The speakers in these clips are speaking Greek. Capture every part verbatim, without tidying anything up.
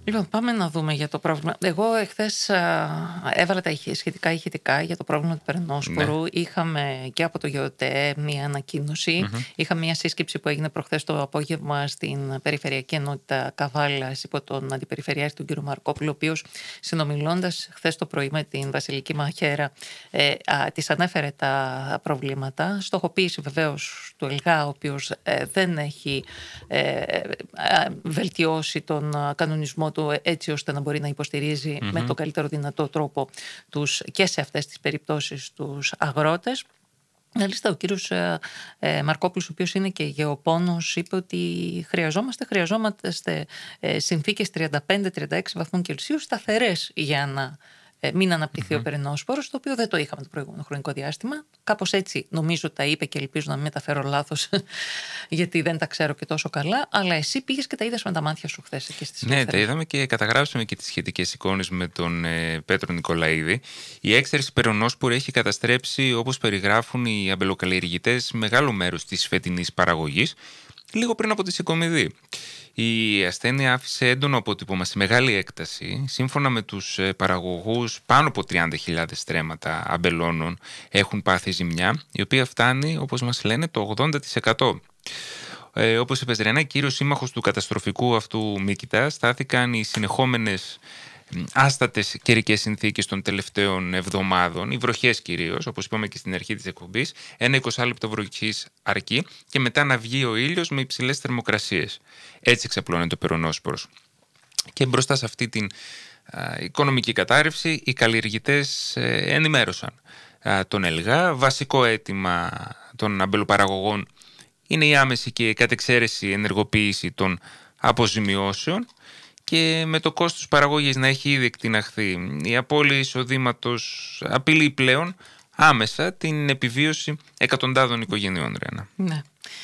Λοιπόν, πάμε να δούμε για το πρόβλημα. Εγώ εχθές α, έβαλα τα ηχη- σχετικά ηχητικά για το πρόβλημα του Περαινόσπορου. Ναι. Είχαμε και από το ΓΕΟΤΕ μία ανακοίνωση. Mm-hmm. Είχαμε μία σύσκεψη που έγινε προχθές το απόγευμα στην Περιφερειακή Ενότητα Καβάλας υπό τον Αντιπεριφερειάρχη του κ. Μαρκόπουλο, ο οποίος συνομιλώντας χθες το πρωί με την Βασιλική Μαχαίρα ε, α, της ανέφερε τα προβλήματα. Στοχοποίηση βεβαίως του ΕΛΓΑ, ο οποίος ε, δεν έχει ε, ε, βελτιώσει τον κανονισμό του έτσι ώστε να μπορεί να υποστηρίζει mm-hmm. με τον καλύτερο δυνατό τρόπο τους, και σε αυτές τις περιπτώσεις τους αγρότες. Μάλιστα, ο κύριος ε, ε, Μαρκόπουλος, ο οποίος είναι και γεωπόνος, είπε ότι χρειαζόμαστε, χρειαζόμαστε ε, συνθήκες τριάντα πέντε με τριάντα έξι βαθμών Κελσίου σταθερές για να ε, μην αναπτυχθεί mm-hmm. ο Περαινόσπορος, το οποίο δεν το είχαμε το προηγούμενο χρονικό διάστημα. Κάπως έτσι νομίζω τα είπε και ελπίζω να μην μεταφέρω λάθος, γιατί δεν τα ξέρω και τόσο καλά. Αλλά εσύ πήγες και τα είδες με τα μάτια σου χθες εκεί στις Ναι, τα είδαμε και καταγράψαμε και τις σχετικές εικόνες με τον ε, Πέτρο Νικολαίδη. Η έξαρση Περαινόσπορου έχει καταστρέψει, όπως περιγράφουν οι αμπελοκαλλιεργητές, μεγάλο μέρος της φετινής παραγωγής, λίγο πριν από τη Σικομηδή. Η ασθένεια άφησε έντονο αποτύπωμα σε μεγάλη έκταση. Σύμφωνα με τους παραγωγούς, πάνω από τριάντα χιλιάδες στρέμματα αμπελώνων έχουν πάθει ζημιά, η οποία φτάνει, όπως μας λένε, το ογδόντα τοις εκατό. Ε, όπως είπες, Ρένα, κύριος σύμμαχος του καταστροφικού αυτού μύκητα στάθηκαν οι συνεχόμενες άστατες καιρικές συνθήκες των τελευταίων εβδομάδων, οι βροχές κυρίως, όπως είπαμε και στην αρχή της εκπομπής, ένα είκοσι λεπτό βροχής αρκεί και μετά να βγει ο ήλιος με υψηλές θερμοκρασίες. Έτσι εξαπλώνεται ο Περαινόσπορος. Και μπροστά σε αυτή την α, οικονομική κατάρρευση, οι καλλιεργητές ε, ενημέρωσαν α, τον ΕΛΓΑ. Βασικό αίτημα των αμπελοπαραγωγών είναι η άμεση και κατ' εξαίρεση ενεργοποίηση των αποζημιώσεων, και με το κόστος παραγωγής να έχει ήδη εκτιναχθεί, η απώλεια εισοδήματος απειλεί πλέον άμεσα την επιβίωση εκατοντάδων οικογενειών, Ρένα. Ναι.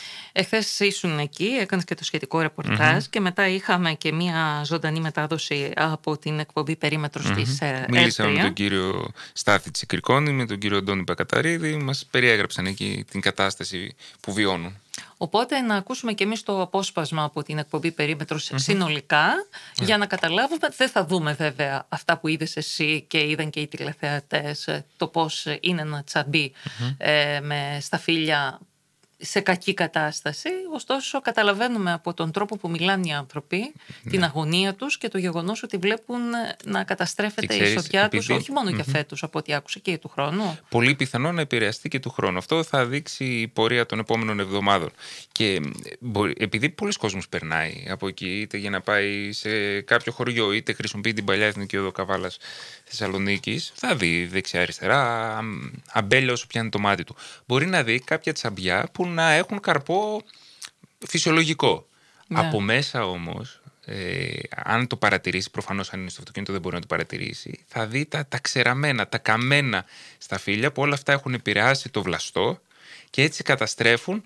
Εχθές ήσουν εκεί, έκανες και το σχετικό ρεπορτάζ mm-hmm. και μετά είχαμε και μια ζωντανή μετάδοση από την εκπομπή Περίμετρος mm-hmm. της ΕΡΤ. Μίλησαμε με τον κύριο Στάθη Τσικρικόνη, με τον κύριο Αντώνη Πακαταρίδη, μας περιέγραψαν εκεί την κατάσταση που βιώνουν. Οπότε να ακούσουμε και εμείς το απόσπασμα από την εκπομπή Περίμετρος mm-hmm. συνολικά, yeah. για να καταλάβουμε. Δεν θα δούμε βέβαια αυτά που είδες εσύ και είδαν και οι τηλεθεατές, το πώς είναι ένα τσαμπί mm-hmm. ε, με σταφύλια σε κακή κατάσταση. Ωστόσο καταλαβαίνουμε από τον τρόπο που μιλάνε οι άνθρωποι mm-hmm. την αγωνία τους και το γεγονός ότι βλέπουν να καταστρέφεται ξέρεις, η εισοδιά επειδή... τους όχι μόνο mm-hmm. για φέτος, από ό,τι άκουσα, και για του χρόνου. Πολύ πιθανό να επηρεαστεί και του χρόνου. Αυτό θα δείξει η πορεία των επόμενων εβδομάδων. Και επειδή πολλοί κόσμος περνάει από εκεί, είτε για να πάει σε κάποιο χωριό, είτε χρησιμοποιεί την παλιά Εθνική Οδό Καβάλας Θεσσαλονίκης, θα δει δεξιά-αριστερά αμπέλια όσο πιάνει το μάτι του. Μπορεί να δει κάποια τσαμπιά που να έχουν καρπό φυσιολογικό. Ναι. Από μέσα όμως, ε, αν το παρατηρήσει, προφανώς αν είναι στο αυτοκίνητο δεν μπορεί να το παρατηρήσει, θα δει τα, τα ξεραμένα, τα καμένα σταφύλια που όλα αυτά έχουν επηρεάσει το βλαστό και έτσι καταστρέφουν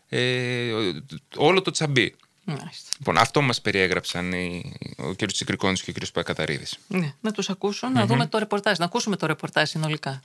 ε, όλο το τσαμπί. Μάλιστα. Λοιπόν, αυτό μας περιέγραψαν οι, ο κ. Τσικρικόνης και ο κ. Πακαταρίδης. Ναι, να τους ακούσω, να mm-hmm. δούμε το ρεπορτάζ, να ακούσουμε το ρεπορτάζ συνολικά.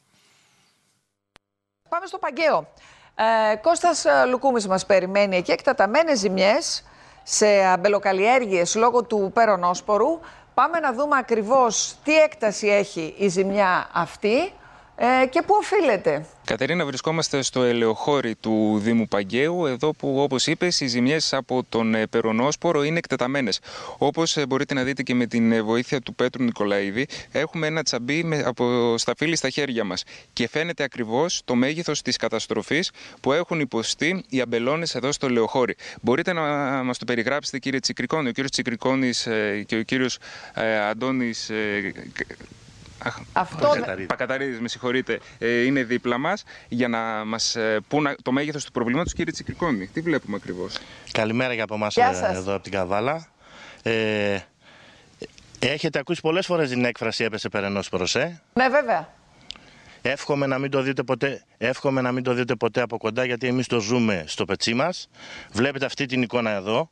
Πάμε στο Παγκαίο. Ε, Κώστας Λουκούμης μας περιμένει εκεί, εκτεταμένες ζημιές σε αμπελοκαλλιέργειες λόγω του Περαινόσπορου. Πάμε να δούμε ακριβώς τι έκταση έχει η ζημιά αυτή ε, και πού οφείλεται. Κατερίνα, βρισκόμαστε στο ελαιοχώρι του Δήμου Παγκαίου, εδώ που, όπως είπες, οι ζημιές από τον Περαινόσπορο είναι εκτεταμένες. Όπως μπορείτε να δείτε και με την βοήθεια του Πέτρου Νικολαίδη, έχουμε ένα τσαμπί με, από σταφύλι στα χέρια μας και φαίνεται ακριβώς το μέγεθος της καταστροφής που έχουν υποστεί οι αμπελώνες εδώ στο ελαιοχώρι. Μπορείτε να μας το περιγράψετε, κύριε Τσικρικόνη? Ο κύριος Τσικρικόνης και ο κύριος ε, Αντώνης ε, Αυτό... Πακαταρίδης, με συγχωρείτε, είναι δίπλα μας για να μας πούν το μέγεθος του προβλήματος. Κύριε Τσικρικόνη, τι βλέπουμε ακριβώς? Καλημέρα και από εμάς εδώ από την Καβάλα. Ε, έχετε ακούσει πολλές φορές την έκφραση «έπεσε Περαινόσπορος», ε? Ναι, βέβαια. Εύχομαι να μην το δείτε ποτέ, εύχομαι να μην το δείτε ποτέ από κοντά, γιατί εμείς το ζούμε στο πετσί μας. Βλέπετε αυτή την εικόνα εδώ.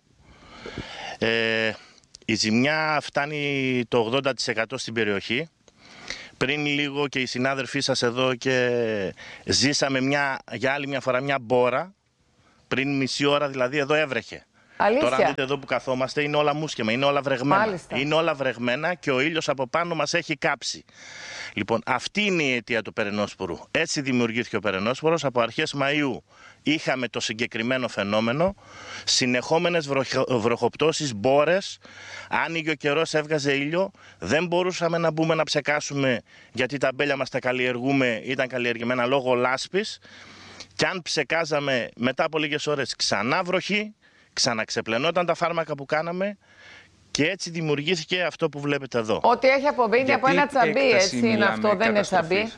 Ε, η ζημιά φτάνει το ογδόντα τοις εκατό στην περιοχή. Πριν λίγο και οι συνάδελφοί σας εδώ και ζήσαμε μια, για άλλη μια φορά μια μπόρα. Πριν μισή ώρα δηλαδή εδώ έβρεχε. Αλήθεια. Τώρα, αν δείτε εδώ που καθόμαστε, είναι όλα μουσκεμα, είναι όλα βρεγμένα. Μάλιστα. Είναι όλα βρεγμένα και ο ήλιος από πάνω μας έχει κάψει. Λοιπόν, αυτή είναι η αιτία του περαινόσπορου. Έτσι δημιουργήθηκε ο περαινόσπορος. Από αρχές Μαΐου είχαμε το συγκεκριμένο φαινόμενο, συνεχόμενες βροχο, βροχοπτώσεις, μπόρες, άνοιγε ο καιρός, έβγαζε ήλιο, δεν μπορούσαμε να μπούμε να ψεκάσουμε γιατί τα μπέλια μας τα καλλιεργούμε, ήταν καλλιεργημένα λόγω λάσπης, και αν ψεκάζαμε μετά από λίγες ώρες ξανά βροχή, ξαναξεπλενόταν τα φάρμακα που κάναμε. Και έτσι δημιουργήθηκε αυτό που βλέπετε εδώ. Ό,τι έχει απομείνει από ένα τσαμπί, έτσι είναι αυτό, δεν είναι τσαμπί.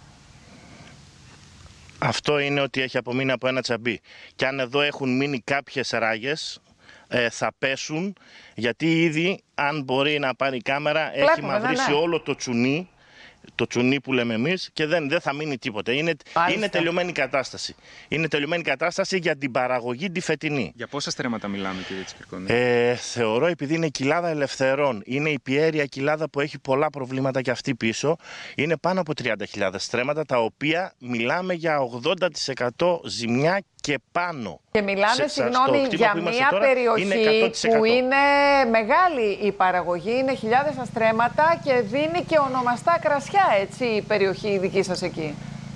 Αυτό είναι ότι έχει απομείνει από ένα τσαμπί. Και αν εδώ έχουν μείνει κάποιες ράγες, ε, θα πέσουν, γιατί ήδη, αν μπορεί να πάρει η κάμερα, Βλέπουμε, έχει μαυρίσει ναι, ναι. όλο το τσουνί, το τσουνί που λέμε εμείς, και δεν, δεν θα μείνει τίποτε. Είναι, είναι τελειωμένη κατάσταση. Είναι τελειωμένη κατάσταση για την παραγωγή τη φετινή. Για πόσα στρέμματα μιλάμε, κύριε Τσικρικόνη? Ε, θεωρώ, επειδή είναι κοιλάδα ελευθερών, είναι η πιέρια κοιλάδα που έχει πολλά προβλήματα και αυτή πίσω, είναι πάνω από τριάντα χιλιάδες στρέμματα, τα οποία μιλάμε για ογδόντα τοις εκατό ζημιά και πάνω. Και μιλάμε, σε, συγγνώμη, για μια τώρα, περιοχή είναι που είναι μεγάλη η παραγωγή, είναι χιλιάδες αστρέμματα και δίνει και ονομαστά κρασιά, έτσι, η περιοχή η δική σας εκεί.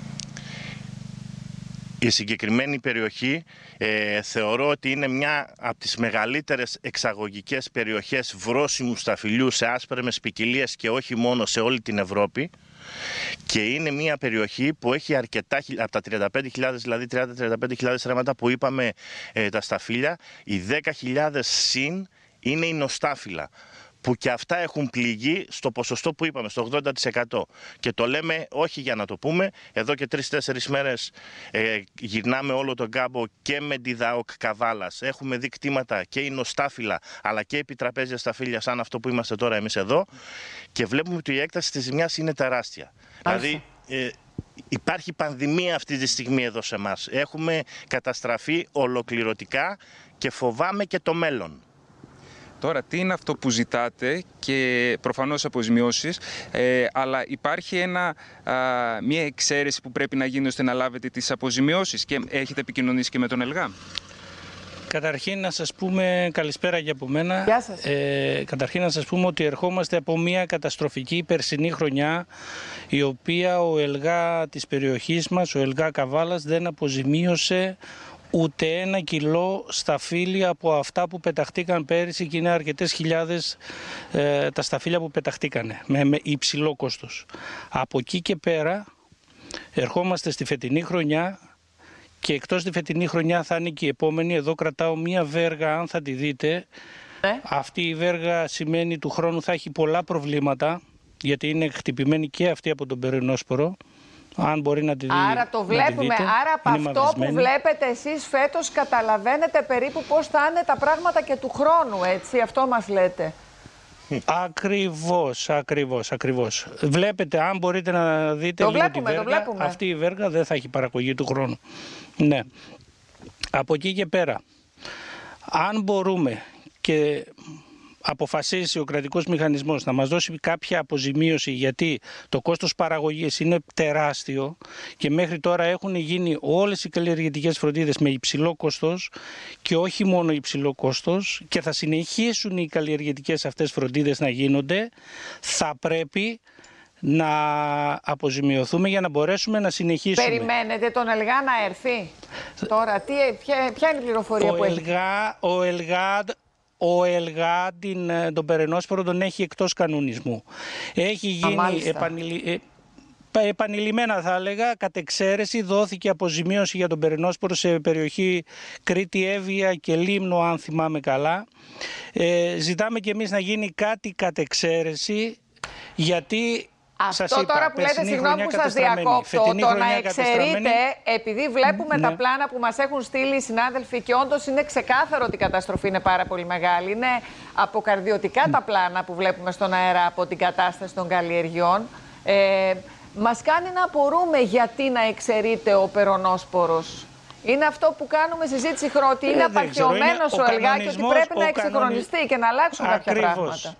Η συγκεκριμένη περιοχή ε, θεωρώ ότι είναι μια από τις μεγαλύτερες εξαγωγικές περιοχές βρώσιμου σταφυλιού σε άσπρεμες ποικιλίες και όχι μόνο σε όλη την Ευρώπη. Και είναι μια περιοχή που έχει αρκετά, από τα τριάντα πέντε χιλιάδες, δηλαδή τριάντα με τριάντα πέντε χιλιάδες στρέμματα που είπαμε ε, τα σταφύλια, οι δέκα χιλιάδες συν είναι η νοστάφυλλα, που και αυτά έχουν πληγεί στο ποσοστό που είπαμε, στο ογδόντα τοις εκατό. Και το λέμε όχι για να το πούμε, εδώ και τρεις-τέσσερις μέρες ε, γυρνάμε όλο τον κάμπο και με τη ΔΑΟΚ Καβάλας. Έχουμε δει κτήματα και η νοστάφυλλα, αλλά και επιτραπέζια σταφύλια, σαν αυτό που είμαστε τώρα εμείς εδώ, και βλέπουμε ότι η έκταση της ζημιάς είναι τεράστια. Δηλαδή, ε, υπάρχει πανδημία αυτή τη στιγμή εδώ σε εμάς. Έχουμε καταστραφεί ολοκληρωτικά και φοβάμαι και το μέλλον. Τώρα, τι είναι αυτό που ζητάτε, και προφανώς αποζημιώσεις, ε, αλλά υπάρχει ένα, α, μια εξαίρεση που πρέπει να γίνει ώστε να λάβετε τις αποζημιώσεις, και έχετε επικοινωνήσει και με τον ΕΛΓΑ? Καταρχήν να σας πούμε, καλησπέρα για από μένα. Γεια σας. Ε, καταρχήν να σας πούμε ότι ερχόμαστε από μια καταστροφική περσινή χρονιά, η οποία ο ΕΛΓΑ της περιοχής μας, ο ΕΛΓΑ Καβάλας, δεν αποζημίωσε ούτε ένα κιλό σταφύλια από αυτά που πεταχτήκαν πέρυσι, και είναι αρκετές χιλιάδες ε, τα σταφύλια που πεταχτήκανε με, με υψηλό κόστος. Από εκεί και πέρα ερχόμαστε στη φετινή χρονιά, και εκτός τη φετινή χρονιά θα είναι και η επόμενη. Εδώ κρατάω μία βέργα, αν θα τη δείτε. Ε? Αυτή η βέργα σημαίνει του χρόνου θα έχει πολλά προβλήματα, γιατί είναι χτυπημένη και αυτή από τον περαινόσπορο. Αν μπορεί να τη δει. Άρα το βλέπουμε. Άρα από αυτό μαυρισμένη. Που βλέπετε εσείς φέτος καταλαβαίνετε περίπου πώς θα είναι τα πράγματα και του χρόνου, έτσι, αυτό μας λέτε. Ακριβώς, ακριβώς, ακριβώς. Βλέπετε, αν μπορείτε να δείτε το λίγο βλέπουμε, τη βέργα, το βλέπουμε. αυτή η βέργα δεν θα έχει παραγωγή του χρόνου. Ναι. Από εκεί και πέρα, αν μπορούμε και αποφασίσει ο κρατικός μηχανισμός να μας δώσει κάποια αποζημίωση, γιατί το κόστος παραγωγής είναι τεράστιο και μέχρι τώρα έχουν γίνει όλες οι καλλιεργητικές φροντίδες με υψηλό κόστος, και όχι μόνο υψηλό κόστος, και θα συνεχίσουν οι καλλιεργητικές αυτές φροντίδες να γίνονται, θα πρέπει να αποζημιωθούμε για να μπορέσουμε να συνεχίσουμε. Περιμένετε τον ΕΛΓΑ να έρθει τώρα? Τι, ποια, ποια είναι η πληροφορία ο που ΕΛΓΑ, έχει? Ο ΕΛΓΑ... Ο ΕΛΓΑ την, τον περαινόσπορο τον έχει εκτός κανονισμού. Έχει γίνει επανειλη... επανειλημμένα, θα έλεγα, κατ' εξαίρεση δόθηκε αποζημίωση για τον περαινόσπορο σε περιοχή Κρήτη, Εύβοια και Λίμνο, αν θυμάμαι καλά. Ε, ζητάμε και εμείς να γίνει κάτι κατ' εξαίρεση, γιατί... Αυτό σας είπα, τώρα που λέτε, συγγνώμη που σας διακόπτω, το να εξαιρείτε, επειδή βλέπουμε ναι. τα πλάνα που μας έχουν στείλει οι συνάδελφοι, και όντως είναι ξεκάθαρο ότι η καταστροφή είναι πάρα πολύ μεγάλη. Είναι αποκαρδιωτικά mm. τα πλάνα που βλέπουμε στον αέρα από την κατάσταση των καλλιεργειών. Ε, μας κάνει να απορούμε γιατί να εξαιρείται ο περονόσπορος. Είναι αυτό που κάνουμε συζήτηση ότι είναι ε, απαρχαιωμένος ο, ο ΕΛΓΑ και ότι πρέπει να εξυγχρονιστεί κανονι... και να αλλάξουν κάποια Ακριβώς. πράγματα.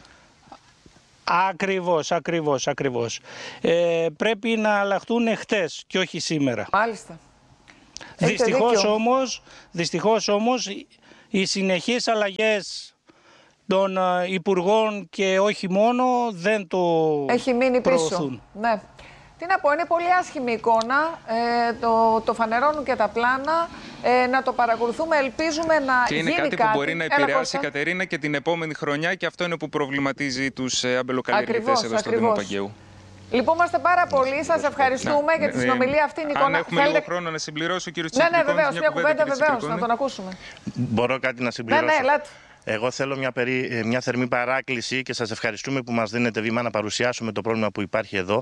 Ακριβώς, ακριβώς, ακριβώς. Ε, πρέπει να αλλάχτούν χτες και όχι σήμερα. Μάλιστα. Δυστυχώς όμως, δυστυχώς όμως οι συνεχείς αλλαγές των υπουργών και όχι μόνο δεν το έχει μείνει προωθούν. Πίσω. Ναι. Τι να πω, είναι πολύ άσχημη εικόνα, ε, το, το φανερώνουν και τα πλάνα, ε, να το παρακολουθούμε, ελπίζουμε να και είναι γίνει κάτι, κάτι που μπορεί να επηρεάσει η Έλα, Κατερίνα και την επόμενη χρονιά και αυτό είναι που προβληματίζει τους ε, αμπελοκαλλιεργητές εδώ στο Δήμο Παγκαίου. Λυπούμαστε πάρα πολύ, σας ευχαριστούμε για τη συνομιλία αυτή, Νικόλα. Αν έχουμε Θέλετε... λίγο χρόνο να συμπληρώσω, κύριε Τσίπρη. Ναι, ναι, βεβαίως, μια κουβέντα, βεβαίως, να τον ακούσουμε. Μπορώ κάτι να συμπληρώσω? Ναι, ναι, ελάτε. Εγώ θέλω μια, περί, μια θερμή παράκληση και σας ευχαριστούμε που μας δίνετε βήμα να παρουσιάσουμε το πρόβλημα που υπάρχει εδώ.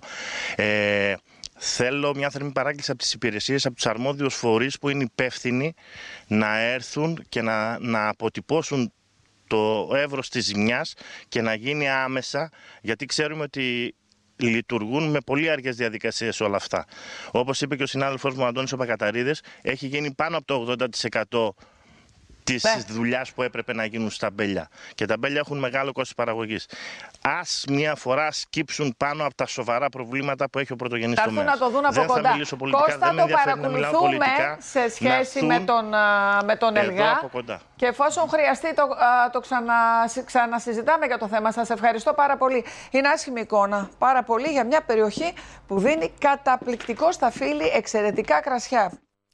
Ε, θέλω μια θερμή παράκληση από τις υπηρεσίες, από τους αρμόδιους φορείς που είναι υπεύθυνοι να έρθουν και να, να αποτυπώσουν το εύρος της ζημιάς και να γίνει άμεσα, γιατί ξέρουμε ότι λειτουργούν με πολύ αργές διαδικασίες όλα αυτά. Όπως είπε και ο συνάδελφός μου ο Αντώνης ο Πακαταρίδης, έχει γίνει πάνω από το ογδόντα τοις εκατό της ναι. δουλειάς που έπρεπε να γίνουν στα μπέλια. Και τα μπέλια έχουν μεγάλο κόστος παραγωγής. Ας μια φορά σκύψουν πάνω από τα σοβαρά προβλήματα που έχει ο πρωτογενής τομέας. Θα έρθουν να το δουν από δεν κοντά. Θα μιλήσω πολιτικά, Κώστα, δεν το παρακολουθούμε σε σχέση με τον, με τον ΕΛΓΑ. Και εφόσον χρειαστεί το, το ξανα, ξανασυζητάμε για το θέμα. Σας ευχαριστώ πάρα πολύ. Είναι άσχημη εικόνα πάρα πολύ για μια περιοχή που δίνει καταπληκτικό σταφύλι, εξαιρετικά κρασιά.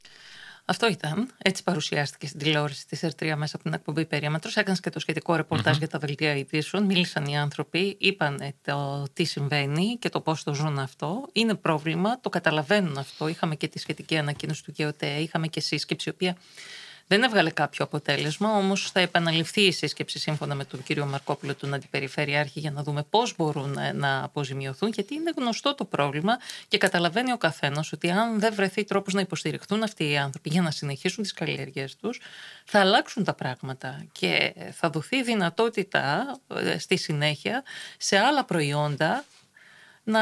Αυτό ήταν. Έτσι παρουσιάστηκε στην τηλεόραση της ΕΡΤ τρία μέσα από την εκπομπή Περίmetros. Έκανες και το σχετικό ρεπορτάζ mm-hmm. για τα δελτία ειδήσεων. Μίλησαν οι άνθρωποι, είπαν το τι συμβαίνει και το πώς το ζουν αυτό. Είναι πρόβλημα, το καταλαβαίνουν αυτό. Είχαμε και τη σχετική ανακοίνωση του ΓΕΟΤΕ, είχαμε και σύσκεψη, η οποία δεν έβγαλε κάποιο αποτέλεσμα, όμως θα επαναληφθεί η σύσκεψη σύμφωνα με τον κύριο Μαρκόπουλο, τον Αντιπεριφερειάρχη, για να δούμε πώς μπορούν να αποζημιωθούν, γιατί είναι γνωστό το πρόβλημα και καταλαβαίνει ο καθένας ότι αν δεν βρεθεί τρόπος να υποστηριχθούν αυτοί οι άνθρωποι για να συνεχίσουν τις καλλιέργειές τους, θα αλλάξουν τα πράγματα και θα δοθεί δυνατότητα στη συνέχεια σε άλλα προϊόντα να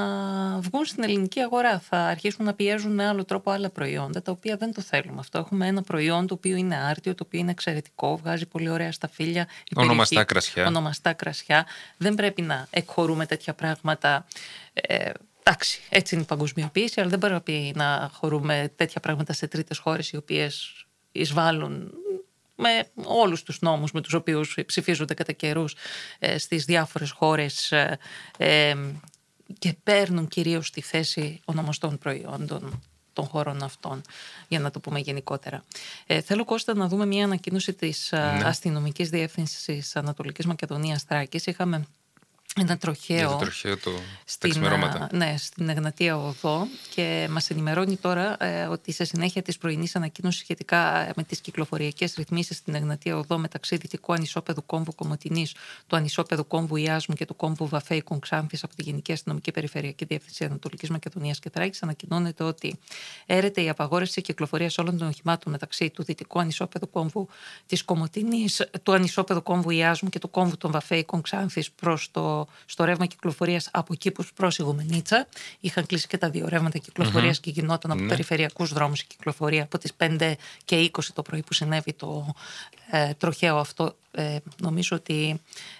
βγουν στην ελληνική αγορά. Θα αρχίσουν να πιέζουν με άλλο τρόπο άλλα προϊόντα, τα οποία δεν το θέλουμε αυτό. Έχουμε ένα προϊόν το οποίο είναι άρτιο, το οποίο είναι εξαιρετικό, βγάζει πολύ ωραία σταφύλια. Ονομαστά κρασιά. Ονομαστά κρασιά. Δεν πρέπει να εκχωρούμε τέτοια πράγματα. Ε, εντάξει, έτσι είναι η παγκοσμιοποίηση, αλλά δεν πρέπει να χωρούμε τέτοια πράγματα σε τρίτες χώρες οι οποίες εισβάλλουν με όλους τους νόμους με τους οποίους ψηφίζονται κατά καιρούς ε, στις διάφορες χώρες ε, ε, και παίρνουν κυρίως τη θέση ονομαστών προϊόντων των χωρών αυτών, για να το πούμε γενικότερα. Ε, θέλω, Κώστα, να δούμε μια ανακοίνωση της ναι. αστυνομικής διεύθυνσης Ανατολικής Μακεδονίας Θράκης. Είχαμε ένα τροχαίο, το τροχαίο το... στην, ναι, στην Εγνατία Οδό και μας ενημερώνει τώρα ε, ότι σε συνέχεια της πρωινής ανακοίνωσης σχετικά με τις κυκλοφοριακές ρυθμίσεις στην Εγνατία Οδό μεταξύ Δυτικού Ανισόπεδου Κόμβου Κομοτηνής, του Ανισόπεδου Κόμβου Ιάσμου και του Κόμβου Βαφέικων Ξάνθης από τη Γενική Αστυνομική Περιφερειακή Διεύθυνση Ανατολικής Μακεδονίας και Θράκης, ανακοινώνεται ότι έρεται η απαγόρευση κυκλοφορίας όλων των οχημάτων μεταξύ του Δυτικού Ανισόπεδου Κόμβου της Κομοτηνής, του Ανισόπεδου Κόμβου Ιάσμου και του Κόμβου των Βαφέικων Ξάνθης προς το στο ρεύμα κυκλοφορίας από Κήπους προς Ιγουμενίτσα. Είχαν κλείσει και τα δύο ρεύματα κυκλοφορίας mm-hmm. και γινόταν από mm-hmm. περιφερειακούς δρόμους η κυκλοφορία από τις πέντε και είκοσι το πρωί που συνέβη το ε, τροχαίο αυτό. Ε, νομίζω ότι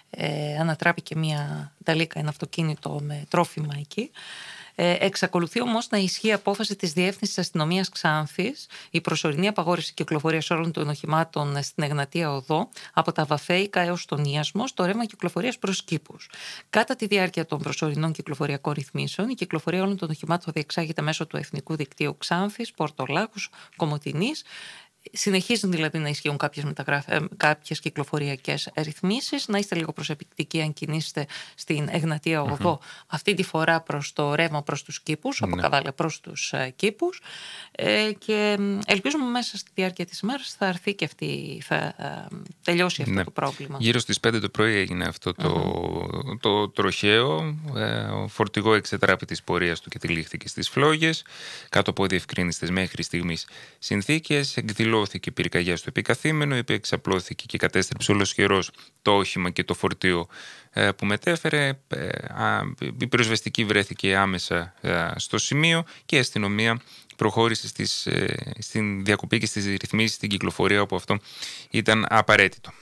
ε, ανατράπηκε μια νταλίκα, ένα αυτοκίνητο με τρόφιμα εκεί. Ε, εξακολουθεί όμως να ισχύει απόφαση της Διεύθυνσης Αστυνομίας Ξάνθης η προσωρινή απαγόρευση κυκλοφορίας όλων των οχημάτων στην Εγνατία Οδό από τα Βαφέικα έως τον Ιασμό στο ρεύμα κυκλοφορίας προς Κήπους. Κατά τη διάρκεια των προσωρινών κυκλοφοριακών ρυθμίσεων, η κυκλοφορία όλων των οχημάτων διεξάγεται μέσω του Εθνικού Δικτύου Ξάνθης, Πορτολάκους, Κομοτηνής. Συνεχίζουν δηλαδή να ισχύουν κάποιες, μεταγραφ... κάποιες κυκλοφοριακές ρυθμίσεις. Να είστε λίγο προσεκτικοί αν κινήσετε στην Εγνατία Οδό, mm-hmm. αυτή τη φορά προς το ρεύμα προς τους Κήπους, mm-hmm. από Καβάλα προς τους uh, Κήπους. Ε, και ελπίζουμε μέσα στη διάρκεια της ημέρας θα έρθει και αυτή, θα uh, τελειώσει αυτό ναι. το πρόβλημα. Γύρω στις πέντε το πρωί έγινε αυτό το, mm-hmm. το τροχαίο. Ε, ο φορτηγό εξετράπη της πορείας του και τυλίχθηκε στις φλόγες, κάτω από διευκρίνιστες μέχρι στιγμής συνθήκες. Εκδηλώθηκε πυρκαγιά στο επικαθήμενο, η οποία εξαπλώθηκε και κατέστρεψε ολοσχερός το όχημα και το φορτίο ε, που μετέφερε. Ε, α, η πυροσβεστική βρέθηκε άμεσα ε, στο σημείο και η αστυνομία προχώρησε στις, ε, στην διακοπή και στις ρυθμίσεις στην κυκλοφορία όπου αυτό ήταν απαραίτητο.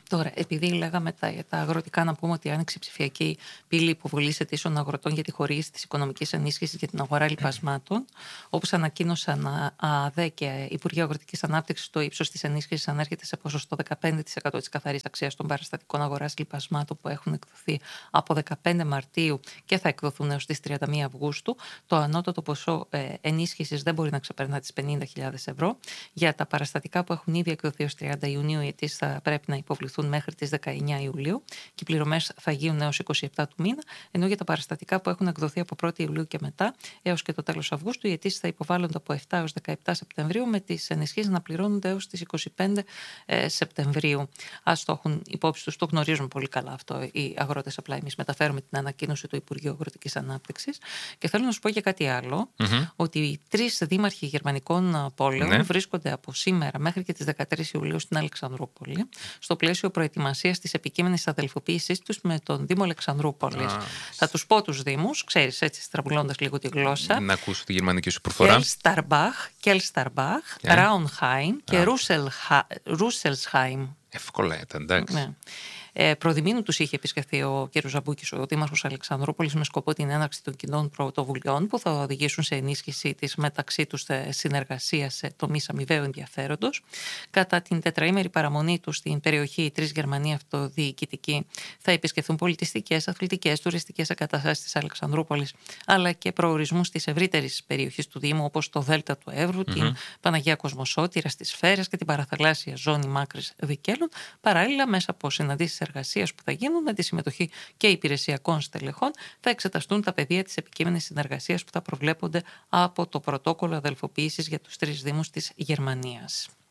Τώρα, επειδή λέγαμε τα, τα αγροτικά, να πούμε ότι η άνοιξη ψηφιακή πύλη υποβολής αιτήσεων αγροτών για τη χορήγηση της οικονομικής ενίσχυσης για την αγορά λιπασμάτων, όπως ανακοίνωσαν ΑΔΕ και Υπουργείο Αγροτικής Ανάπτυξης, το ύψος της ενίσχυσης ανέρχεται σε ποσοστό δεκαπέντε τοις εκατό της καθαρής αξίας των παραστατικών αγοράς λιπασμάτων που έχουν εκδοθεί από δεκαπέντε Μαρτίου και θα εκδοθούν έως τις τριάντα μία Αυγούστου. Το ανώτατο ποσό ε, ενίσχυσης δεν μπορεί να ξεπερνά τις πενήντα χιλιάδες ευρώ. Για τα παραστατικά που έχουν ήδη εκδοθεί ως τριάντα Ιουνίου, οι αιτήσεις θα πρέπει να υποβληθούν μέχρι τις δεκαεννέα Ιουλίου και οι πληρωμές θα γίνουν έως είκοσι επτά του μήνα, ενώ για τα παραστατικά που έχουν εκδοθεί από πρώτη Ιουλίου και μετά έως και το τέλος Αυγούστου, οι αιτήσεις θα υποβάλλονται από επτά έως δεκαεπτά Σεπτεμβρίου, με τις ενισχύσεις να πληρώνονται έως τις είκοσι πέντε Σεπτεμβρίου. Ας το έχουν υπόψη τους, το γνωρίζουν πολύ καλά αυτό οι αγρότες. Απλά εμείς μεταφέρουμε την ανακοίνωση του Υπουργείου Αγροτικής Ανάπτυξης. Και θέλω να σου πω και κάτι άλλο, mm-hmm. ότι οι τρεις δήμαρχοι γερμανικών πόλεων mm-hmm. βρίσκονται από σήμερα μέχρι και τις δεκατρείς Ιουλίου στην Αλεξανδρούπολη, στο πλαίσιο προετοιμασίας της επικείμενης αδελφοποίησής τους με τον Δήμο Αλεξανδρούπολης. Ah. Θα τους πω τους δήμους, ξέρεις, έτσι στραμπουλώντας λίγο τη γλώσσα. Να ακούσω τη γερμανική σου προφορά. Κέλσταρμπαχ, Κέλσταρμπαχ, Ράουνχάιμ και Ρούσελσχάιμ. Εύκολα ήταν, εντάξει. Ναι. Ε, προδημήνου τους είχε επισκεφθεί ο κ. Ζαμπούκης, ο Δήμαρχος Αλεξανδρούπολης, με σκοπό την έναρξη των κοινών πρωτοβουλειών που θα οδηγήσουν σε ενίσχυση της μεταξύ τους συνεργασίας σε τομείς αμοιβαίου ενδιαφέροντος. Κατά την τετραήμερη παραμονή του στην περιοχή Τρεις Γερμανία Αυτοδιοικητική θα επισκεφθούν πολιτιστικές, αθλητικές, τουριστικές εγκαταστάσεις της Αλεξανδρούπολης, αλλά και προορισμούς της ευρύτερης περιοχής του Δήμου, όπως το Δέλτα του Εύρου, mm-hmm. την Παναγία Κοσμοσώτηρα στις Σφαίρες και την παραθαλάσσια ζώνη Μάκρης Δικέλων, παράλληλα μέσα από συναντήσεις εργασίας που θα γίνουν με τη συμμετοχή και υπηρεσιακών στελεχών, θα εξεταστούν τα πεδία της επικείμενης συνεργασίας που θα προβλέπονται από το πρωτόκολλο αδελφοποίησης για τους τρεις δήμους της Γερμανίας.